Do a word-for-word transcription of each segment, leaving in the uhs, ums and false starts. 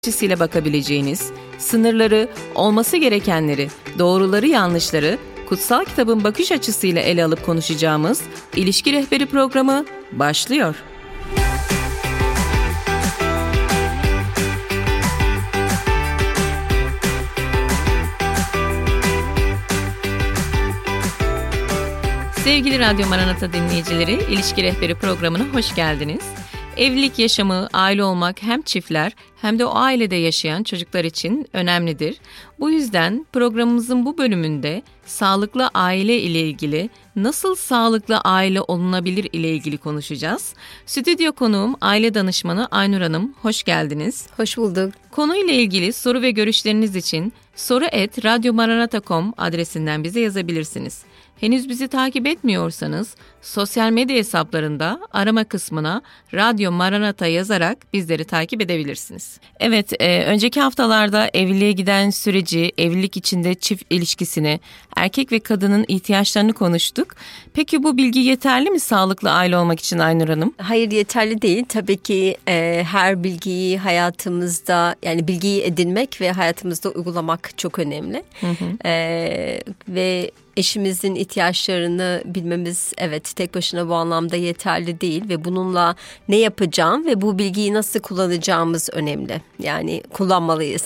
açısıyla bakabileceğiniz, sınırları, olması gerekenleri, doğruları yanlışları, kutsal kitabın bakış açısıyla ele alıp konuşacağımız İlişki Rehberi programı başlıyor. Sevgili Radyo Maranata dinleyicileri, İlişki Rehberi programına hoş geldiniz. Evlilik yaşamı, aile olmak hem çiftler hem de o ailede yaşayan çocuklar için önemlidir. Bu yüzden programımızın bu bölümünde sağlıklı aile ile ilgili, nasıl sağlıklı aile olunabilir ile ilgili konuşacağız. Stüdyo konuğum aile danışmanı Aynur Hanım, hoş geldiniz. Hoş bulduk. Konuyla ilgili soru ve görüşleriniz için soru et radyo maranata nokta com adresinden bize yazabilirsiniz. Henüz bizi takip etmiyorsanız sosyal medya hesaplarında arama kısmına Radyo Maranata yazarak bizleri takip edebilirsiniz. Evet, e, önceki haftalarda evliliğe giden süreci, evlilik içinde çift ilişkisini, erkek ve kadının ihtiyaçlarını konuştuk. Peki bu bilgi yeterli mi sağlıklı aile olmak için Aynur Hanım? Hayır, yeterli değil. Tabii ki e, her bilgiyi hayatımızda, yani bilgiyi edinmek ve hayatımızda uygulamak çok önemli. Hı hı. E, ve eşimizin ihtiyaçlarını bilmemiz evet tek başına bu anlamda yeterli değil ve bununla ne yapacağım ve bu bilgiyi nasıl kullanacağımız önemli. Yani kullanmalıyız.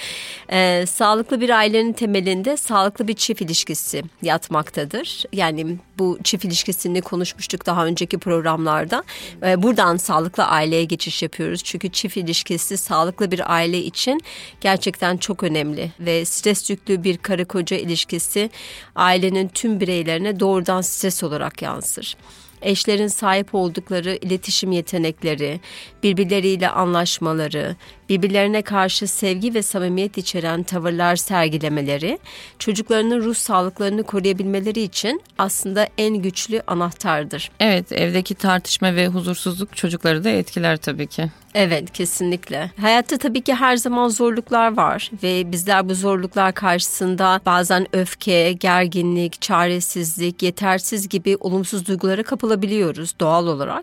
e, sağlıklı bir ailenin temelinde sağlıklı bir çift ilişkisi yatmaktadır. Yani bu çift ilişkisini konuşmuştuk daha önceki programlarda. E, buradan sağlıklı aileye geçiş yapıyoruz. Çünkü çift ilişkisi sağlıklı bir aile için gerçekten çok önemli ve stres yüklü bir karı koca ilişkisi ailenin tüm bireylerine doğrudan stres olarak yansır. Eşlerin sahip oldukları iletişim yetenekleri, birbirleriyle anlaşmaları, birbirlerine karşı sevgi ve samimiyet içeren tavırlar sergilemeleri, çocuklarının ruh sağlıklarını koruyabilmeleri için aslında en güçlü anahtardır. Evet, evdeki tartışma ve huzursuzluk çocukları da etkiler tabii ki. Evet, kesinlikle. Hayatta tabii ki her zaman zorluklar var ve bizler bu zorluklar karşısında bazen öfke, gerginlik, çaresizlik, yetersiz gibi olumsuz duygulara kapılabiliyoruz doğal olarak.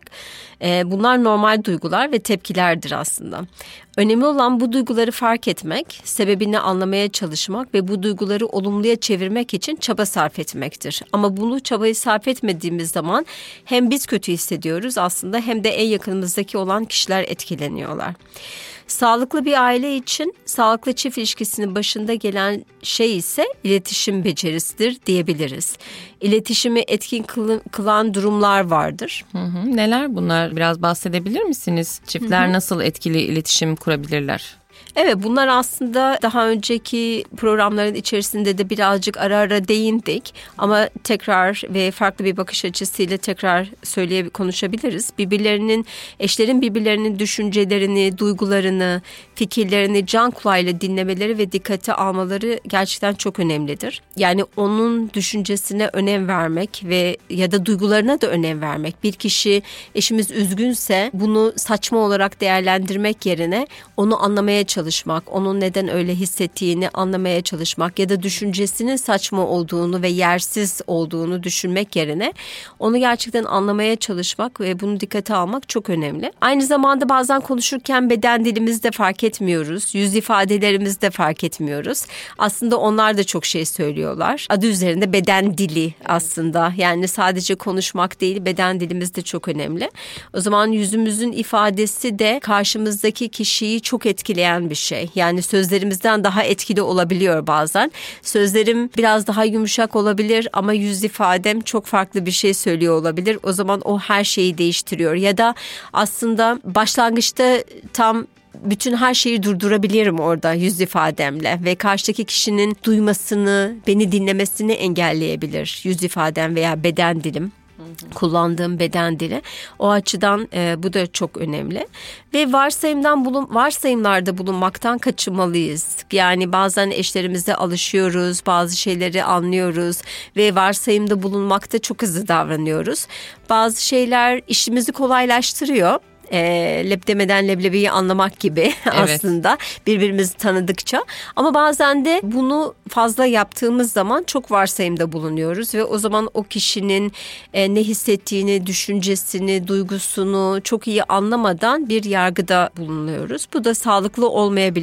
Bunlar normal duygular ve tepkilerdir aslında. Önemli olan bu duyguları fark etmek, sebebini anlamaya çalışmak ve bu duyguları olumluya çevirmek için çaba sarf etmektir. Ama bunu çabayı sarf etmediğimiz zaman hem biz kötü hissediyoruz aslında hem de en yakınımızdaki olan kişiler etkileniyorlar. Sağlıklı bir aile için sağlıklı çift ilişkisinin başında gelen şey ise iletişim becerisidir diyebiliriz. İletişimi etkin kılan durumlar vardır. Hı hı. Neler bunlar? Biraz bahsedebilir misiniz? Çiftler hı hı. nasıl etkili iletişim kurabilirler? Evet, bunlar aslında daha önceki programların içerisinde de birazcık ara ara değindik ama tekrar ve farklı bir bakış açısıyla tekrar söyleye konuşabiliriz. Birbirlerinin, eşlerin birbirlerinin düşüncelerini, duygularını, fikirlerini can kulağıyla dinlemeleri ve dikkate almaları gerçekten çok önemlidir. Yani onun düşüncesine önem vermek ve ya da duygularına da önem vermek. Bir kişi eşimiz üzgünse bunu saçma olarak değerlendirmek yerine onu anlamaya çalışmak. çalışmak, onun neden öyle hissettiğini anlamaya çalışmak ya da düşüncesinin saçma olduğunu ve yersiz olduğunu düşünmek yerine onu gerçekten anlamaya çalışmak ve bunu dikkate almak çok önemli. Aynı zamanda bazen konuşurken beden dilimizi de fark etmiyoruz, yüz ifadelerimizi de fark etmiyoruz. Aslında onlar da çok şey söylüyorlar. Adı üzerinde beden dili aslında. Yani sadece konuşmak değil, beden dilimiz de çok önemli. O zaman yüzümüzün ifadesi de karşımızdaki kişiyi çok etkileyen bir şey. Yani sözlerimizden daha etkili olabiliyor bazen. Sözlerim biraz daha yumuşak olabilir ama yüz ifadem çok farklı bir şey söylüyor olabilir. O zaman o her şeyi değiştiriyor. Ya da aslında başlangıçta tam bütün her şeyi durdurabilirim orada yüz ifademle ve karşıdaki kişinin duymasını, beni dinlemesini engelleyebilir yüz ifadem veya beden dilim. Kullandığım beden dili. O açıdan e, bu da çok önemli. Ve varsayımdan bulun, varsayımlarda bulunmaktan kaçınmalıyız. Yani bazen eşlerimize alışıyoruz, bazı şeyleri anlıyoruz ve varsayımda bulunmakta çok hızlı davranıyoruz. Bazı şeyler işimizi kolaylaştırıyor. E, leb demeden leblebiyi anlamak gibi Evet. aslında birbirimizi tanıdıkça. Ama bazen de bunu fazla yaptığımız zaman çok varsayımda bulunuyoruz ve o zaman o kişinin e, ne hissettiğini, düşüncesini, duygusunu çok iyi anlamadan bir yargıda bulunuyoruz. Bu da sağlıklı olmayabilir.